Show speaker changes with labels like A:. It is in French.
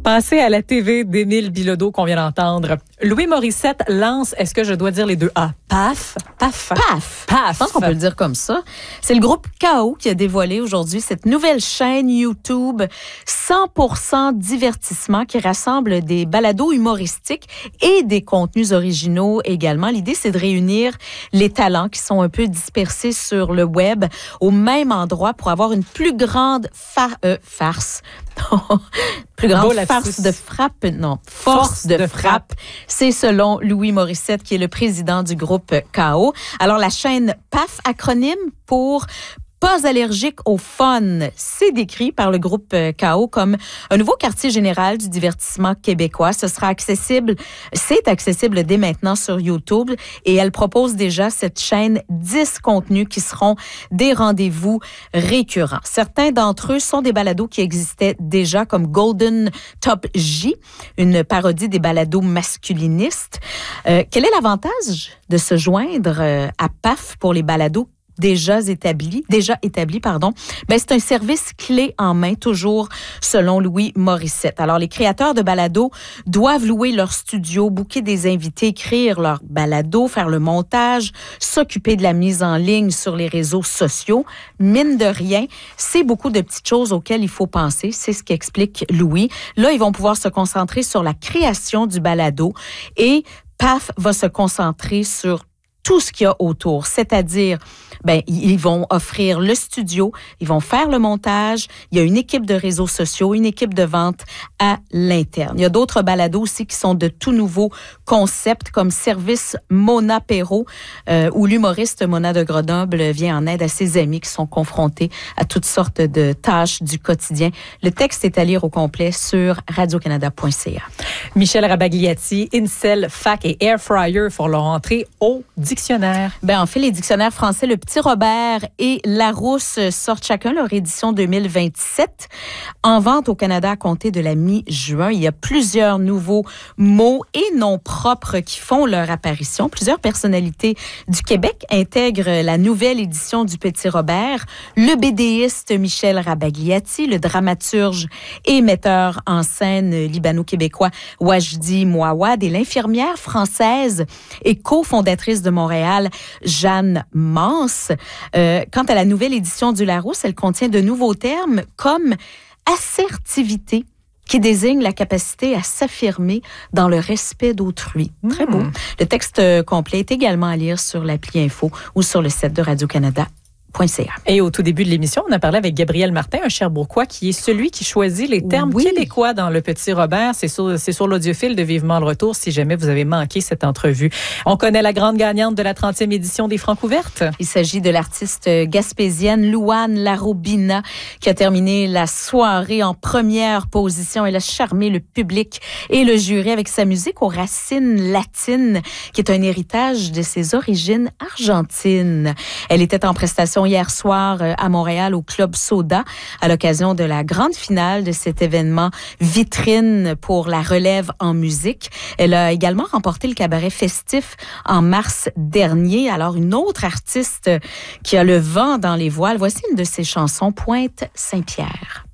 A: Passez à la TV d'Émile Bilodeau qu'on vient d'entendre. Louis Morissette lance, est-ce que je dois dire les deux A? PAF, PAF,
B: PAF.
A: PAF.
B: Je pense qu'on peut le dire comme ça. C'est le groupe KO qui a dévoilé aujourd'hui cette nouvelle chaîne YouTube 100% divertissement qui rassemble des balados humoristiques et des contenus originaux également. L'idée, c'est de réunir les talents qui sont un peu dispersés sur le web au même endroit pour avoir une plus grande farce. Plus grande farce de frappe, non, force de frappe. C'est selon Louis Morissette, qui est le président du groupe KO. Alors, la chaîne PAF, acronyme pour Pas allergique au fun, c'est décrit par le groupe KO comme un nouveau quartier général du divertissement québécois. C'est accessible dès maintenant sur YouTube et elle propose déjà cette chaîne 10 contenus qui seront des rendez-vous récurrents. Certains d'entre eux sont des balados qui existaient déjà comme Golden Top J, une parodie des balados masculinistes. Quel est l'avantage de se joindre à PAF pour les balados déjà établi, c'est un service clé en main, toujours selon Louis Morissette. Alors, les créateurs de balado doivent louer leur studio, booker des invités, écrire leur balado, faire le montage, s'occuper de la mise en ligne sur les réseaux sociaux. Mine de rien, c'est beaucoup de petites choses auxquelles il faut penser. C'est ce qu'explique Louis. Là, ils vont pouvoir se concentrer sur la création du balado et PAF va se concentrer sur tout ce qu'il y a autour, c'est-à-dire, ils vont offrir le studio, ils vont faire le montage, il y a une équipe de réseaux sociaux, une équipe de vente à l'interne. Il y a d'autres balados aussi qui sont de tout nouveaux concepts, comme Service Mona Perrault, où l'humoriste Mona de Grenoble vient en aide à ses amis qui sont confrontés à toutes sortes de tâches du quotidien. Le texte est à lire au complet sur radiocanada.ca.
A: Michel Rabagliati, Incel, Fac et Air Fryer font leur entrée au dictionnaire.
B: En fait, les dictionnaires français, le Petit Robert et Larousse sortent chacun leur édition 2027 en vente au Canada à compter de la mi-juin. Il y a plusieurs nouveaux mots et noms propres qui font leur apparition. Plusieurs personnalités du Québec intègrent la nouvelle édition du Petit Robert. Le BDiste Michel Rabagliati, le dramaturge et metteur en scène libano-québécois Wajdi Mouawad et l'infirmière française et cofondatrice de Montréal, Jeanne Mance. Quant à la nouvelle édition du Larousse, elle contient de nouveaux termes comme assertivité, qui désigne la capacité à s'affirmer dans le respect d'autrui. Très beau. Le texte complet est également à lire sur l'appli Info ou sur le site de Radio-Canada. Et
A: au tout début de l'émission, on a parlé avec Gabriel Martin, un Sherbrookois qui est celui qui choisit les termes québécois dans le Petit Robert. C'est sur l'audiophile de Vivement le Retour si jamais vous avez manqué cette entrevue. On connaît la grande gagnante de la 30e édition des Francs ouvertes.
B: Il s'agit de l'artiste gaspésienne Louane Larobina qui a terminé la soirée en première position. Elle a charmé le public et le jury avec sa musique aux racines latines qui est un héritage de ses origines argentines. Elle était en prestation hier soir à Montréal au Club Soda à l'occasion de la grande finale de cet événement vitrine pour la relève en musique. Elle a également remporté le cabaret festif en mars dernier. Alors, une autre artiste qui a le vent dans les voiles, voici une de ses chansons, Pointe Saint-Pierre.